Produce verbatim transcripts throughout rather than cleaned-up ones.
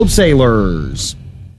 Sailors.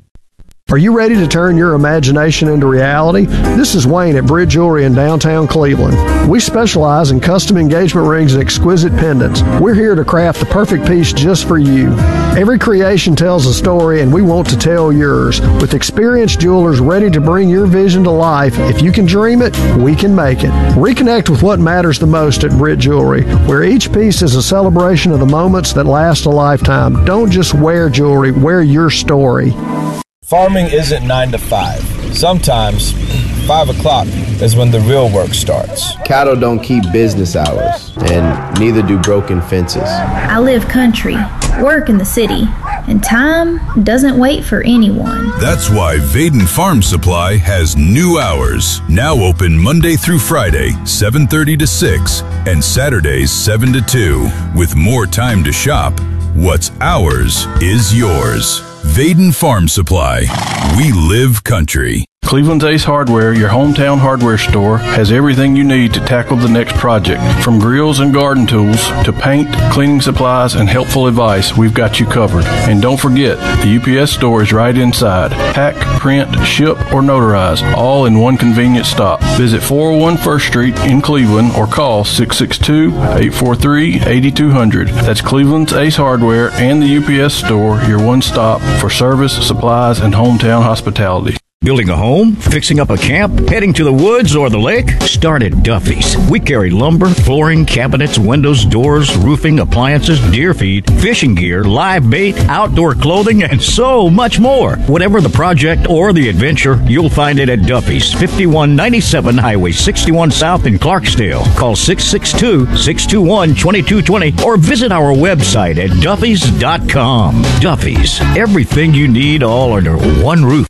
Are you ready to turn your imagination into reality? This is Wayne at Brit Jewelry in downtown Cleveland. We specialize in custom engagement rings and exquisite pendants. We're here to craft the perfect piece just for you. Every creation tells a story, and we want to tell yours. With experienced jewelers ready to bring your vision to life, if you can dream it, we can make it. Reconnect with what matters the most at Brit Jewelry, where each piece is a celebration of the moments that last a lifetime. Don't just wear jewelry, wear your story. Farming isn't nine to five. Sometimes five o'clock is when the real work starts. Cattle don't keep business hours, and neither do broken fences. I live country, work in the city, and time doesn't wait for anyone. That's why Vaden Farm Supply has new hours. Now open Monday through Friday, seven thirty to six, and Saturdays, seven to two. With more time to shop, what's ours is yours. Vaden Farm Supply. We live country. Cleveland's Ace Hardware, your hometown hardware store, has everything you need to tackle the next project. From grills and garden tools to paint, cleaning supplies, and helpful advice, we've got you covered. And don't forget, the U P S store is right inside. Pack, print, ship, or notarize, all in one convenient stop. Visit four oh one First Street in Cleveland or call six six two, eight four three, eight two zero zero. That's Cleveland's Ace Hardware and the U P S store, your one stop for service, supplies, and hometown hospitality. Building a home? Fixing up a camp? Heading to the woods or the lake? Start at Duffy's. We carry lumber, flooring, cabinets, windows, doors, roofing, appliances, deer feed, fishing gear, live bait, outdoor clothing, and so much more. Whatever the project or the adventure, you'll find it at Duffy's, fifty-one ninety-seven Highway sixty-one South in Clarksdale. Call six six two, six two one, two two two zero or visit our website at duffys dot com. Duffy's. Everything you need all under one roof.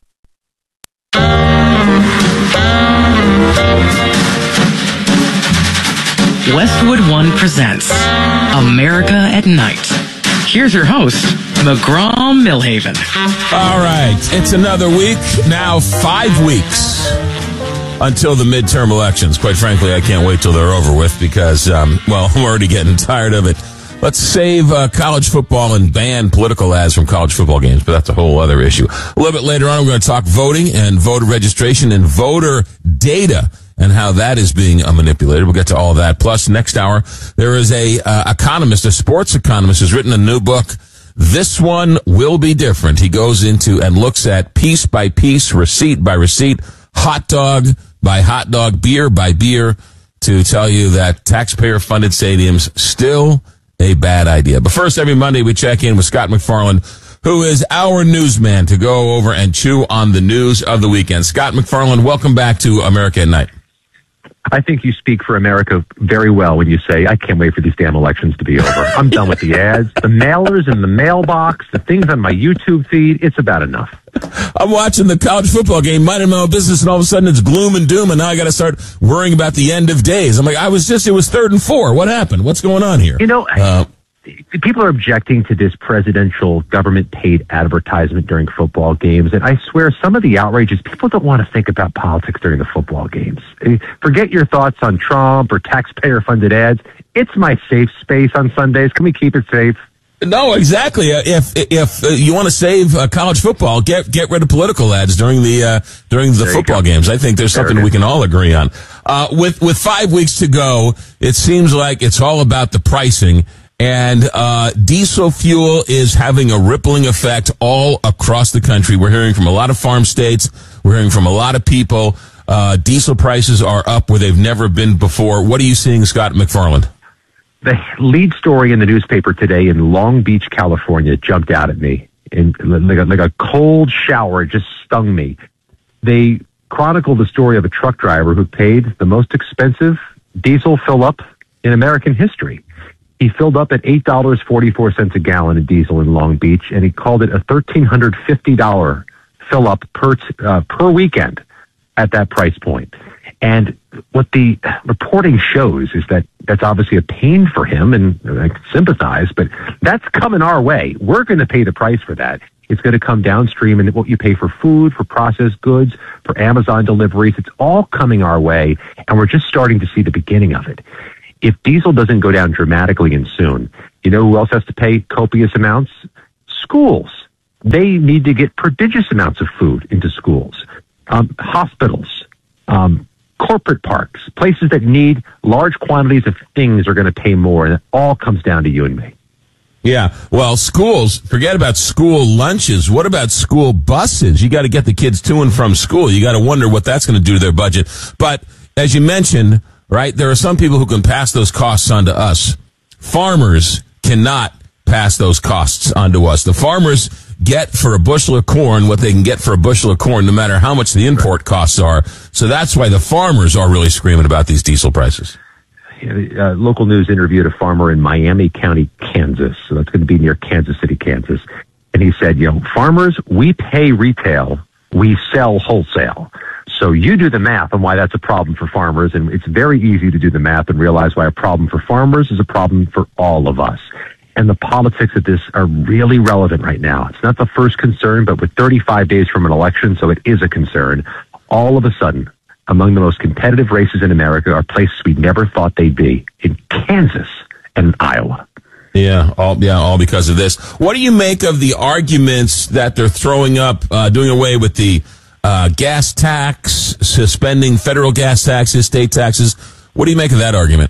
Westwood One presents America at Night. Here's your host, McGraw Millhaven. All right, it's another week, now five weeks until the midterm elections. Quite frankly, I can't wait till they're over with because, um, well, I'm already getting tired of it. Let's save uh, college football and ban political ads from college football games, but that's a whole other issue. A little bit later on, we're going to talk voting and voter registration and voter data and how that is being uh, manipulated. We'll get to all that. Plus, next hour, there is a uh, economist, a sports economist, who's written a new book. This one will be different. He goes into and looks at piece by piece, receipt by receipt, hot dog by hot dog, beer by beer, to tell you that taxpayer-funded stadiums still a bad idea. But first, every Monday, we check in with Scott McFarland, who is our newsman, to go over and chew on the news of the weekend. Scott McFarland, welcome back to America at Night. I think you speak for America very well when you say, I can't wait for these damn elections to be over. I'm done with the ads, the mailers in the mailbox, the things on my YouTube feed. It's about enough. I'm watching the college football game, minding my own business, and all of a sudden it's gloom and doom, and now I got to start worrying about the end of days. I'm like, I was just, it was third and four. What happened? What's going on here? You know, uh, people are objecting to this presidential government-paid advertisement during football games, and I swear some of the outrage is people don't want to think about politics during the football games. Forget your thoughts on Trump or taxpayer-funded ads. It's my safe space on Sundays. Can we keep it safe? No, exactly. Uh, if if uh, you want to save uh, college football, get get rid of political ads during the uh, during the there football games. I think there's something we can all agree on. Uh, with with five weeks to go, it seems like it's all about the pricing. And uh diesel fuel is having a rippling effect all across the country. We're hearing from a lot of farm states. We're hearing from a lot of people. Uh diesel prices are up where they've never been before. What are you seeing, Scott McFarland? The lead story in the newspaper today in Long Beach, California, jumped out at me. And like a, like a cold shower, it just stung me. They chronicled the story of a truck driver who paid the most expensive diesel fill-up in American history. He filled up at eight dollars and forty-four cents a gallon of diesel in Long Beach, and he called it a one thousand three hundred fifty dollars fill-up per, uh, per weekend at that price point. And what the reporting shows is that that's obviously a pain for him, and I can sympathize, but that's coming our way. We're going to pay the price for that. It's going to come downstream in what you pay for food, for processed goods, for Amazon deliveries. It's all coming our way, and we're just starting to see the beginning of it. If diesel doesn't go down dramatically and soon, you know who else has to pay copious amounts? Schools. They need to get prodigious amounts of food into schools, um, hospitals, um, corporate parks, places that need large quantities of things are going to pay more, and it all comes down to you and me. Yeah, well, schools, forget about school lunches. What about school buses? You got to get the kids to and from school. You got to wonder what that's going to do to their budget. But as you mentioned, right, there are some people who can pass those costs on to us. Farmers cannot pass those costs on to us. The farmers get for a bushel of corn what they can get for a bushel of corn, no matter how much the import costs are. So that's why the farmers are really screaming about these diesel prices. Uh, local news interviewed a farmer in Miami County, Kansas. So that's going to be near Kansas City, Kansas. And he said, you know, farmers, we pay retail, we sell wholesale. So you do the math on why that's a problem for farmers. And it's very easy to do the math and realize why a problem for farmers is a problem for all of us. And the politics of this are really relevant right now. It's not the first concern, but with thirty-five days from an election, so it is a concern. All of a sudden, among the most competitive races in America are places we never thought they'd be, in Kansas and Iowa. Yeah, all yeah, all because of this. What do you make of the arguments that they're throwing up, uh, doing away with the uh, gas tax, suspending federal gas taxes, state taxes? What do you make of that argument?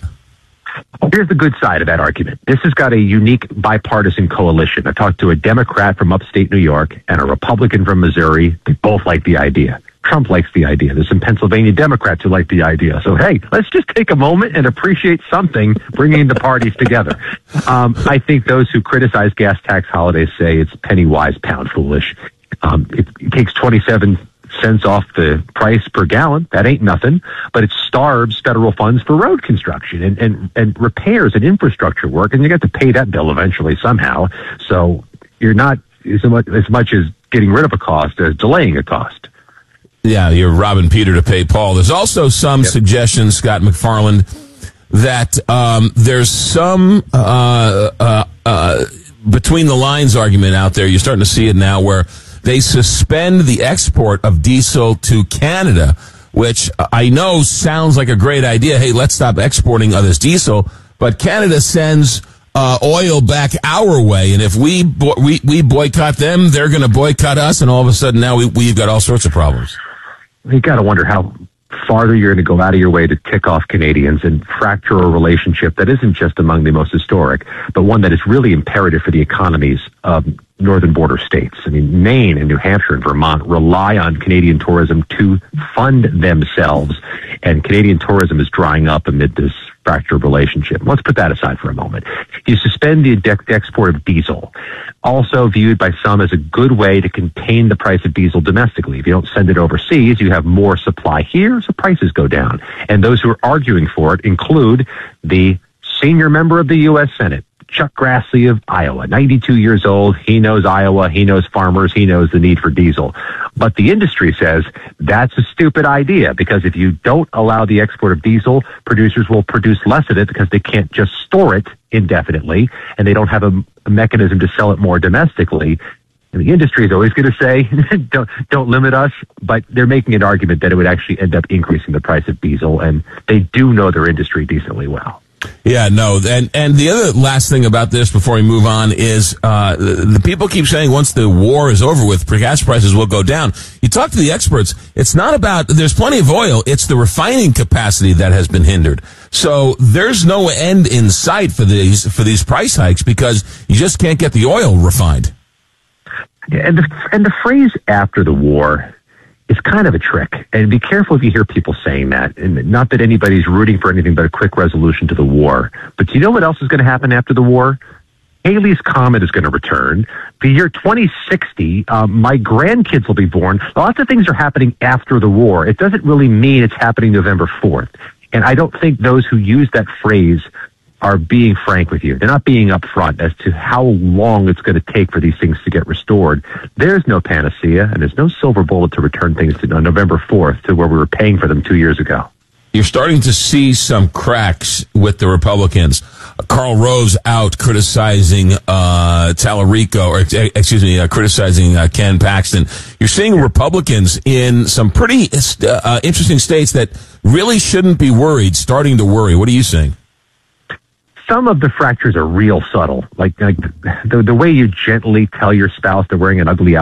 Here's the good side of that argument. This has got a unique bipartisan coalition. I talked to a Democrat from upstate New York and a Republican from Missouri. They both like the idea. Trump likes the idea. There's some Pennsylvania Democrats who like the idea. So, hey, let's just take a moment and appreciate something bringing the parties together. Um, I think those who criticize gas tax holidays say it's penny wise, pound foolish. Um, it, it takes twenty-seven cents off the price per gallon. That ain't nothing, but it starves federal funds for road construction and, and, and repairs and infrastructure work. And you got to pay that bill eventually somehow. So you're not as much, as much as getting rid of a cost as delaying a cost. Yeah, you're robbing Peter to pay Paul. There's also some yep. suggestions, Scott McFarland, that um, there's some uh, uh, uh, between the lines argument out there. You're starting to see it now where they suspend the export of diesel to Canada, which I know sounds like a great idea. Hey, let's stop exporting of this diesel. But Canada sends uh, oil back our way. And if we, bo- we, we boycott them, they're going to boycott us. And all of a sudden now we, we've got all sorts of problems. You got to wonder how farther you're going to go out of your way to tick off Canadians and fracture a relationship that isn't just among the most historic, but one that is really imperative for the economies of northern border states. I mean, Maine and New Hampshire and Vermont rely on Canadian tourism to fund themselves, and Canadian tourism is drying up amid this fractured relationship. Let's put that aside for a moment. You suspend the de- export of diesel, also viewed by some as a good way to contain the price of diesel domestically. If you don't send it overseas, you have more supply here, so prices go down. And those who are arguing for it include the senior member of the U S Senate, Chuck Grassley of Iowa, ninety-two years old. He knows Iowa. He knows farmers. He knows the need for diesel. But the industry says that's a stupid idea, because if you don't allow the export of diesel, producers will produce less of it because they can't just store it indefinitely, and they don't have a, a mechanism to sell it more domestically. And the industry is always going to say, don't, don't limit us, but they're making an argument that it would actually end up increasing the price of diesel, and they do know their industry decently well. Yeah, no, and and the other last thing about this before we move on is uh the, the people keep saying once the war is over with, gas prices will go down. You talk to the experts, it's not about, there's plenty of oil, it's the refining capacity that has been hindered. So there's no end in sight for these for these price hikes because you just can't get the oil refined. Yeah, and the, and the phrase after the war is kind of a trick. And be careful if you hear people saying that. And not that anybody's rooting for anything but a quick resolution to the war. But do you know what else is going to happen after the war? Halley's Comet is going to return. The year twenty sixty, um, my grandkids will be born. Lots of things are happening after the war. It doesn't really mean it's happening November fourth. And I don't think those who use that phrase are being frank with you. They're not being upfront as to how long it's going to take for these things to get restored. There's no panacea, and there's no silver bullet to return things to on November fourth to where we were paying for them two years ago. You're starting to see some cracks with the Republicans. Karl Rove's out criticizing uh Tallarico, or excuse me, uh, criticizing uh, Ken Paxton. You're seeing Republicans in some pretty uh, interesting states that really shouldn't be worried, starting to worry. What are you seeing? some of the fractures are real subtle. Like, like the, the way you gently tell your spouse they're wearing an ugly